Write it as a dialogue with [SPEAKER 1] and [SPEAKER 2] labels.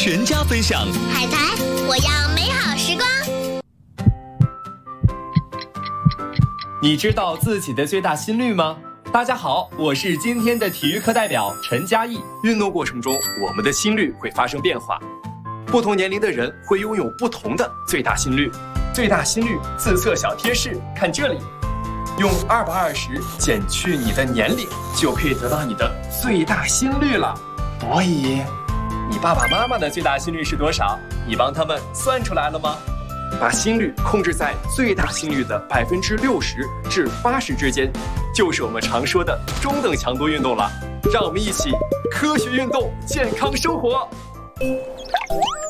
[SPEAKER 1] 全家分享。
[SPEAKER 2] 海苔，我要美好时光。
[SPEAKER 3] 你知道自己的最大心率吗？大家好，我是今天的体育课代表陈嘉译。运动过程中，我们的心率会发生变化，不同年龄的人会拥有不同的最大心率。最大心率自测小贴士，看这里，用220减去你的年龄，就可以得到你的最大心率了。所以，你爸爸妈妈的最大心率是多少？你帮他们算出来了吗？把心率控制在最大心率的60%至80%之间，就是我们常说的中等强度运动了。让我们一起科学运动，健康生活。